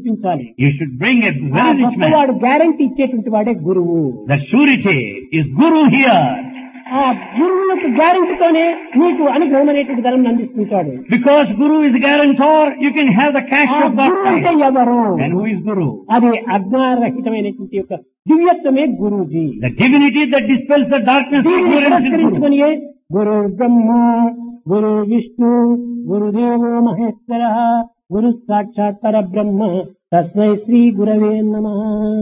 చూపించాలి. You should bring a ఆ very rich man. గొప్పవాడు గ్యారంటీ ఇచ్చేటువంటి వాడే గురువు. The surety is Guru here. ఆ గురువు యొక్క గ్యారంటీతోనే నీకు అనుగ్రహం అనేటువంటి ధనం అందిస్తుంటాడు. Because Guru is a guarantor, you can have the cash ఆ of God's గురువు అంటే time. ఎవరు? And who is Guru? అది అజ్ఞానరహితమైనటువంటి యొక్క దివ్యత్వమే Guruji. The divinity that dispels the darkness of దీనిని ignorance is Guru. పురస్కరించుకొని గురు బ్రహ్మ, గురు విష్ణు, గురుదేవో మహేశ్వర, గురు సాక్షాత్ పరబ్రహ్మ, తస్మై శ్రీ గురవే నమః.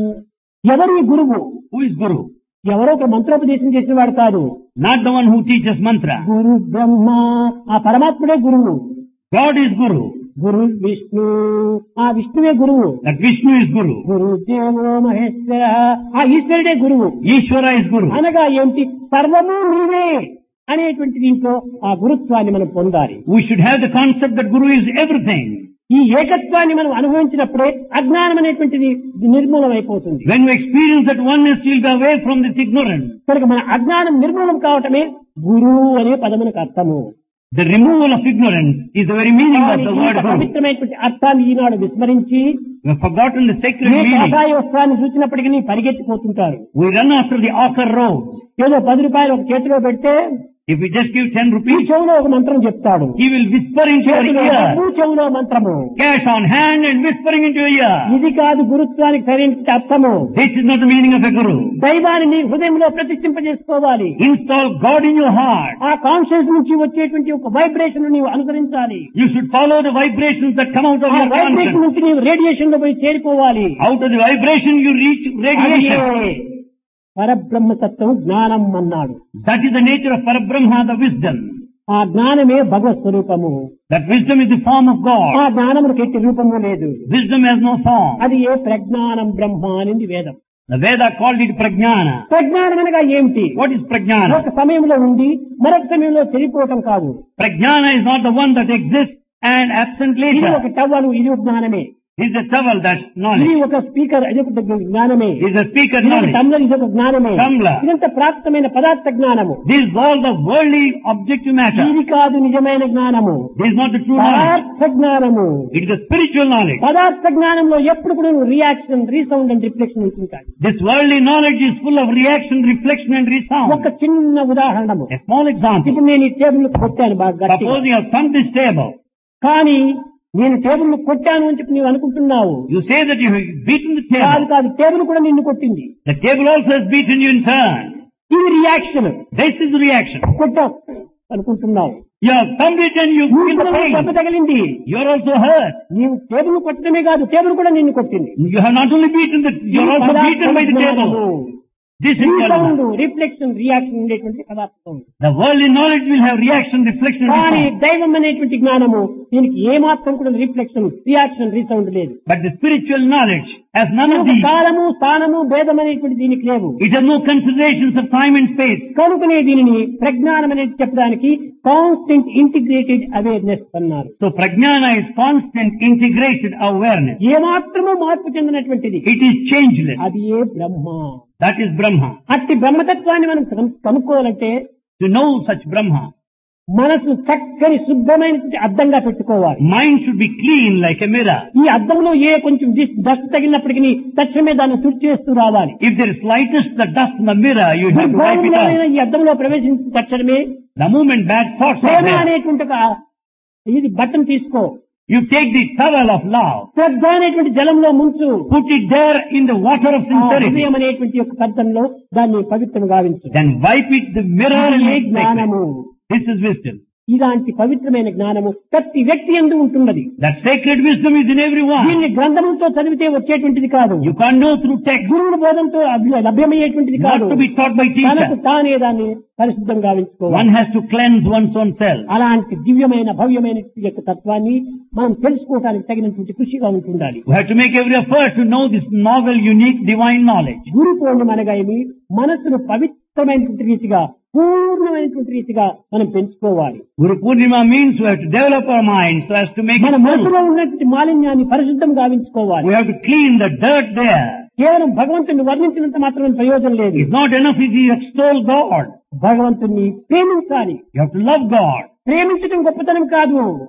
ఎవరి గురువు? Who is Guru? ఎవరో ఒక మంత్రోపదేశం చేసిన వాడు కాదు. Not the one who teaches mantra. గురు బ్రహ్మ, ఆ పరమాత్ముడే గురువు. God is Guru. గురు విష్ణు, ఆ విష్ణువే గురువు. That Vishnu is Guru. గురుదేవో Maheshwara, ఆ ఈశ్వరుడే గురువు. Ishvara is Guru. అనగా ఏమిటి? సర్వము నీవే అనేటువంటి దీంట్లో ఆ గురుత్వాన్ని మనం పొందాలి. We should have the concept that Guru is everything. ఈ ఏకత్వాన్ని మనం అనుభవించినప్పుడే అజ్ఞానం అనేటువంటిది నిర్మూలం అయిపోతుంది. When you experience that oneness, you will be away from this ignorance. కనుక మన అజ్ఞానం నిర్మూలం కావటమే గురువు అనే పదమునకు అర్థము. The removal of ignorance is the very meaning of కానీ the ఇంత word Guru. పవిత్రమైనటువంటి అర్థాన్ని ఈనాడు విస్మరించి We have forgotten the sacred A meaning. కాషాయ వస్త్రాన్ని చూసినప్పటికీ పరిగెత్తిపోతుంటారు. We run after the ochre road. ఏదో 10 రూపాయలు ఒక చేతిలో పెడితే If we just give 10 ఈ rupees, చెవులో ఒక మంత్రం చెప్తాడు. he will whisper into your చేతిలో ear. డబ్బు, చెవులో మంత్రము. Cash on hand and whispering into your ear. ఇది కాదు గురుత్వానికి సరైన అర్థము. This is not the meaning of a Guru. దైవాన్ని నీ హృదయంలో ప్రతిష్ఠింపజేసుకోవాలి. Install God in your heart. ఆ కాన్షియస్ నుంచి వచ్చేటువంటి ఒక వైబ్రేషన్ నీవు అనుసరించాలి. You should follow the vibrations that come out of ఆ your వైబ్రేషన్ conscience. నుంచి నీవు రేడియేషన్ లో పోయి చేరిపోవాలి. Out of the vibration you reach radiation. అదే పరబ్రహ్మతత్వం జ్ఞానం అన్నాడు. That is the nature of Parabrahma, the wisdom. ఆ జ్ఞానమే భగవత్ స్వరూపము. That wisdom is the form of ఆ God. జ్ఞానములకు ఎట్టి రూపము లేదు. Wisdom has no form. అది ఏ ప్రజ్ఞానం బ్రహ్మ అనేది వేదం. The Veda called it Prajnana. ప్రజ్ఞానం అనగా ఏమిటి? What is Prajnana? ఒక సమయంలో ఉండి మరొక సమయంలో చెడిపోవటం కాదు. Prajnana is not the one that exists and absent ఇది later. ఒక టవలు, ఇది ఒక జ్ఞానమే. It is a towel, that's ఇది knowledge. ఒక స్పీకర్, ఇది ఒక జ్ఞానమే. It is a speaker ఇది ఒక knowledge. టంబ్లర్, ఇది ఒక జ్ఞానమే. Tumbler. ఇదంతా ప్రాప్తమైన పదార్థ జ్ఞానము. This is all the worldly objective matter. ఇది కాదు నిజమైన జ్ఞానము. This is not the true knowledge. పదార్థ జ్ఞానము. It is the spiritual knowledge. పదార్థ జ్ఞానంలో ఎప్పుడు కూడా రియాక్షన్, రీసౌండ్ అండ్ రిఫ్లెక్షన్ ఉంటుంటాయి. This worldly knowledge is full of reaction, reflection and resound. ఒక చిన్న ఉదాహరణము. A small example. ఇప్పుడు నేను ఈ టేబుల్ కొట్టాను బాగా గట్టిగా. Suppose you have thumped this table. కానీ నేను టేబుల్ కొట్టాను అని చెప్పి నీవు అనుకుంటున్నావు. You say that you have beaten the కాదు table. కాదు, టేబుల్ కూడా నిన్ను కొట్టింది. The table also has beaten you in turn. ఇది reaction. This is the reaction. కొట్టావు అనుకుంటున్నావు. You have thumped it and you feel the దెబ్బ pain. తగిలింది. You are also hurt. నీవు టేబుల్ కొట్టడమే కాదు, టేబుల్ కూడా నిన్ను కొట్టింది. You have not only beaten the, you are also beaten by the table. This is resound, called. Reflection, reaction ఉండేటువంటి పదార్థం. The worldly knowledge will have reaction, reflection and కానీ resound. దైవం అనేటువంటి జ్ఞానము దీనికి ఏమాత్రం కూడా రిఫ్లెక్షన్, రియాక్షన్, రీసౌండ్ లేదు. But the spiritual knowledge has none of these. కాలము, స్థానము, భేదం అనేటువంటి దీనికి లేవు. It has no considerations of time and space. కనుకనే దీనిని ప్రజ్ఞానం అనేది చెప్పడానికి కాన్స్టెంట్ ఇంటిగ్రేటెడ్ అవేర్నెస్ అన్నారు. So Prajnana is constant integrated awareness. ఏమాత్రము మార్పు చెందినటువంటిది. It is changeless. అది ఏ బ్రహ్మ. That is Brahma. అట్టి బ్రహ్మతత్వాన్ని మనం కనుక్కోవాలంటే To know such Brahma, మనసు చక్కని శుద్ధమైనటువంటి అద్దంగా పెట్టుకోవాలి. mind should be clean like a mirror. ఈ అద్దంలో ఏ కొంచెం డస్ట్ తగిలినప్పటికీ తక్షణమే దాన్ని తుడిచేస్తూ రావాలి. If there is slightest the dust in the mirror, you have to wipe it దుర్భావములైన off. ఈ అద్దంలో ప్రవేశించిన తక్షణమే The moment bad thoughts are Prema there, అనేటువంటి ఒక ఇది బట్టను తీసుకో, you take the towel of love, శ్రద్ధ అనేటువంటి జలంలో ముంచు, put it there in the water of ఆ sincerity, హృదయం అనేటువంటి యొక్క పద్ధతిలో దాన్ని పవిత్రం గావించు. then wipe it, the mirror, and ఇదే make sacred. జ్ఞానము. This is wisdom. ఇలాంటి పవిత్రమైన జ్ఞానము ప్రతి వ్యక్తి యందు ఉంటున్నది. That sacred wisdom is in everyone. దీన్ని గ్రంథములతో చదివితే వచ్చేటువంటిది కాదు. You can't know through text. గురువుల బోధంతో లభ్యమయ్యేటువంటిది Not కాదు. to be taught by తనకు teacher. తానే దాన్ని పరిశుద్ధం గావించుకోవాలి. One has to cleanse one's own self. అలాంటి దివ్యమైన భవ్యమైన యొక్క తత్వాన్ని మనం తెలుసుకోవడానికి తగినటువంటి కృషిగా ఉంటుండాలి. We have to make every effort to know this novel, unique, divine knowledge. గురు పౌర్ణమి అనగా ఏమి? మనసును పవిత్రమైనటువంటి రీతిగా, పూర్ణమైనటువంటి రీతిగా మనం పెంచుకోవాలి. Guru Purnima means we have to develop our minds so as to make మన it full. మనసులో ఉన్నటువంటి మాలిన్యాన్ని పరిశుద్ధం గావించుకోవాలి. We have to clean the dirt there. కేవలం భగవంతుని వర్ణించినంత మాత్రమే ప్రయోజనం లేదు. It's not enough if you extol God. భగవంతుని ప్రేమించాలి. You have to love God. ప్రేమించడం గొప్పతనం కాదు.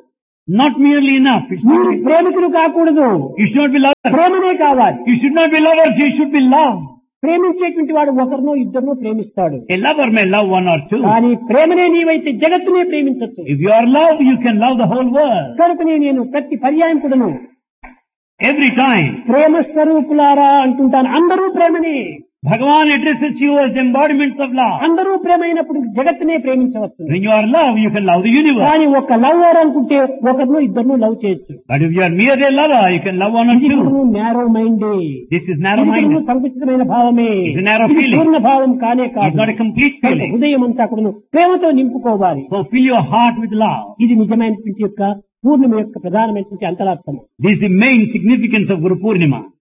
Not merely enough. మీరు ప్రేమికులు కాకూడదు, You should not be lovers. ప్రేమనే కావాలి. You should not be lovers. You should be loved. ప్రేమించేటువంటి వాడు ఒకరినో ఇద్దరినో ప్రేమిస్తాడు, A lover may love one or two. కానీ ప్రేమనే నీవైతే జగత్తునే ప్రేమించచ్చు. If you are love, you can love the whole world. కనుకనే నేను ప్రతి పర్యాయం కూడాను Every time. ప్రేమ స్వరూపులారా అంటుంటాను. అందరూ ప్రేమనే, Bhagavan addresses you as embodiments of love. అందరూ ప్రేమ అయినప్పుడు జగత్తునే ప్రేమించవచ్చు. When you are love, you can love the universe. కానీ ఒక లవర్ అనుకుంటే ఒకరినో ఇద్దరినో లవ్ చేయొచ్చు. But if you are merely a lover, you can love one or ఇది two. Narrow మైండే, This is narrow-minded. సంకుచితమైన భావమే, It's a narrow ఇది feeling. పూర్ణ భావం కానే It's కాదు. not a complete feeling. హృదయం అంతా కూడాను ప్రేమతో నింపుకోవాలి. So fill your heart with love. ఇది నిజమైనటువంటి యొక్క పూర్ణిమ యొక్క ప్రధానమైనటువంటి అంతరార్థం. This is the main significance of Guru Purnima.